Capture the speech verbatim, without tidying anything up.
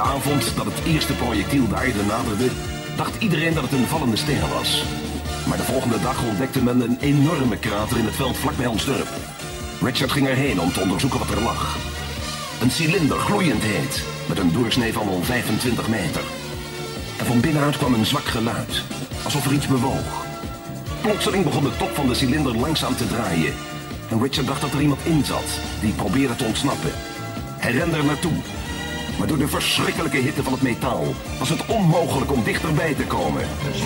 De avond dat het eerste projectiel de aarde naderde, dacht iedereen dat het een vallende ster was. Maar de volgende dag ontdekte men een enorme krater in het veld vlakbij ons dorp. Richard ging erheen om te onderzoeken wat er lag. Een cilinder, gloeiend heet, met een doorsnee van al vijfentwintig meter. En van binnenuit kwam een zwak geluid, alsof er iets bewoog. Plotseling begon de top van de cilinder langzaam te draaien. En Richard dacht dat er iemand in zat, die probeerde te ontsnappen. Hij rende er naartoe. Maar door de verschrikkelijke hitte van het metaal was het onmogelijk om dichterbij te komen.